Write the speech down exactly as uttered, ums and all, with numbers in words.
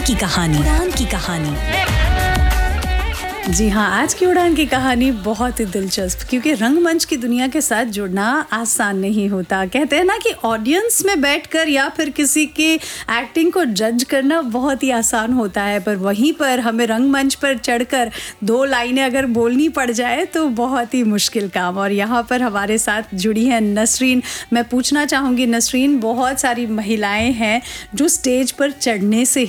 की कहानी उड़ान की कहानी। जी हाँ, आज की उड़ान की कहानी बहुत ही दिलचस्प, क्योंकि रंगमंच की दुनिया के साथ जुड़ना आसान नहीं होता। कहते हैं ना कि ऑडियंस में बैठकर या फिर किसी की एक्टिंग को जज करना बहुत ही आसान होता है, पर वहीं पर हमें रंगमंच पर चढ़कर दो लाइनें अगर बोलनी पड़ जाए तो बहुत ही मुश्किल काम। और यहाँ पर हमारे साथ जुड़ी हैं नसरीन। मैं पूछना चाहूँगी नसरीन, बहुत सारी महिलाएं हैं जो स्टेज पर चढ़ने से